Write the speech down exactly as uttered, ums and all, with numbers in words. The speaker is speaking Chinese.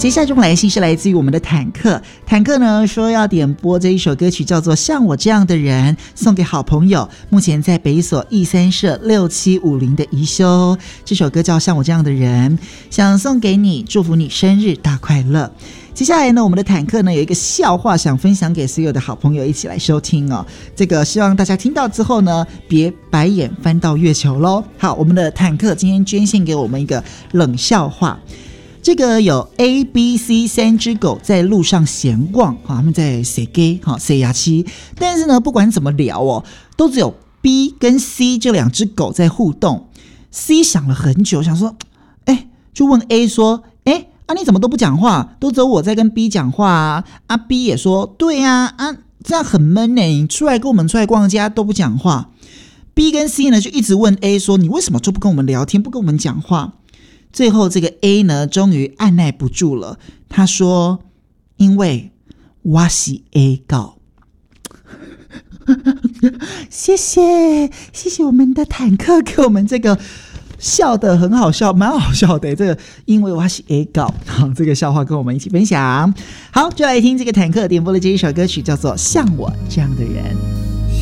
接下来这封来信是来自于我们的坦克，坦克呢说要点播这一首歌曲叫做《像我这样的人》，送给好朋友，目前在北所一三社六七五零的宜修。这首歌叫《像我这样的人》，想送给你，祝福你生日大快乐。接下来呢，我们的坦克呢有一个笑话想分享给所有的好朋友一起来收听哦。这个希望大家听到之后呢，别白眼翻到月球咯。好，我们的坦克今天捐献给我们一个冷笑话。这个有 A、B、C 三只狗在路上闲逛，他们在洗鸡洗牙期，但是呢，不管怎么聊哦，都只有 B 跟 C 这两只狗在互动。C 想了很久，想说，哎，就问 A 说，哎，啊你怎么都不讲话？都只有我在跟 B 讲话啊。啊 B 也说，对啊，啊这样很闷呢，你出来跟我们出来逛街都不讲话。B 跟 C 呢就一直问 A 说，你为什么就不跟我们聊天，不跟我们讲话？最后这个 A 呢终于按耐不住了，他说，因为我是 A 狗。谢谢谢谢我们的坦克给我们这个笑得很好笑，蛮好笑的，这个因为我是 A 狗，好，这个笑话跟我们一起分享。好，就来听这个坦克点播的这一首歌曲叫做《像我这样的人》。